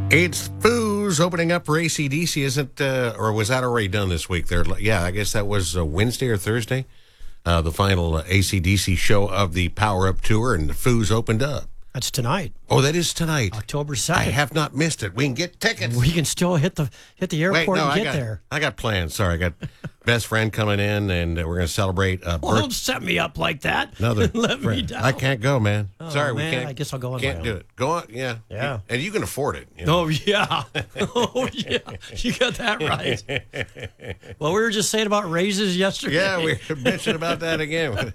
It's Foos opening up for AC/DC, isn't or was that already done this week? Yeah, I guess that was Wednesday or Thursday, the final AC/DC show of the Power Up Tour, and the Foos opened up. That's tonight. Oh, that is tonight. October 2nd. I have not missed it. We can get tickets. We can still hit the airport and get there. I got plans. Sorry, I got best friend coming in, and we're going to celebrate. Don't set me up like that. Another Let me down. I can't go, man. Oh, Sorry, we man, can't. I guess I'll go on Can't my do own. it. Go on, yeah. Yeah. And you can afford it. You know? Oh, yeah. Oh, yeah. You got that right. Well, we were just saying about raises yesterday. Yeah, we mentioned about that again.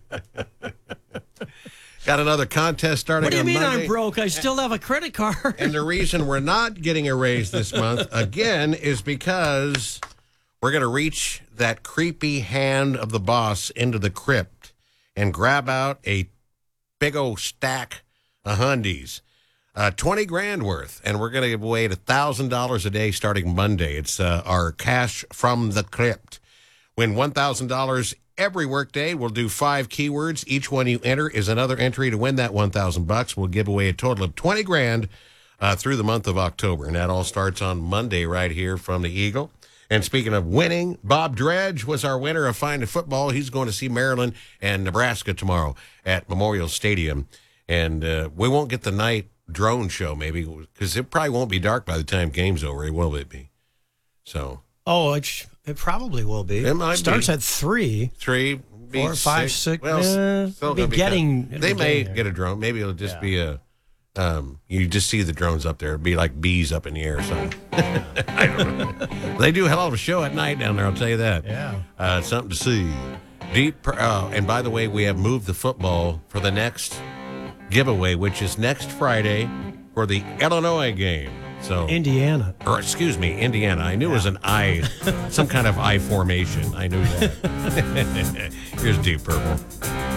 Got another contest starting on Monday. What do you mean I'm broke? I still have a credit card. And the reason we're not getting a raise this month, again, is because we're going to reach that creepy hand of the boss into the crypt and grab out a big old stack of hundies. 20 grand worth, and we're going to give away $1,000 a day starting Monday. It's our cash from the crypt. Win $1,000 every workday. We'll do 5 keywords. Each one you enter is another entry to win that $1,000. We'll give away a total of 20 grand through the month of October, and that all starts on Monday right here from the Eagle. And speaking of winning, Bob Dredge was our winner of Find a Football. He's going to see Maryland and Nebraska tomorrow at Memorial Stadium, and we won't get the night drone show maybe because it probably won't be dark by the time game's over. Will it be? So. Oh, it probably will be. It might Starts be. at 3. 3, 4, 5, 6. Well, still be gonna getting. They may get a drone. Maybe it'll just be a. You just see the drones up there. It'll be like bees up in the air or something. I don't know. They do a hell of a show at night down there. I'll tell you that. Yeah. Something to see. And by the way, we have moved the football for the next giveaway, which is next Friday for the Illinois game. So Indiana. Or excuse me, Indiana. I knew it was an I, some kind of I formation. I knew that. Here's Deep Purple.